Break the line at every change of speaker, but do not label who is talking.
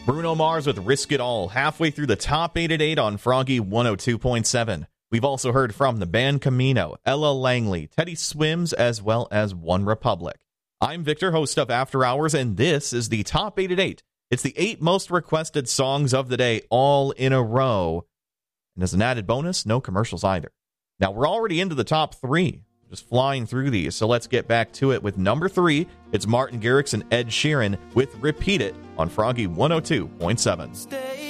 Bruno Mars with Risk It All, halfway through the top 8 at 8 on Froggy 102.7. We've also heard from the band Camino, Ella Langley, Teddy Swims, as well as One Republic. I'm Victor, host of After Hours, and this is the top 8 at 8. It's the 8 most requested songs of the day, all in a row. And as an added bonus, no commercials either. Now, we're already into the top 3. Just flying through these, so let's get back to it with number 3. It's Martin Garrix and Ed Sheeran with Repeat It on Froggy 102.7.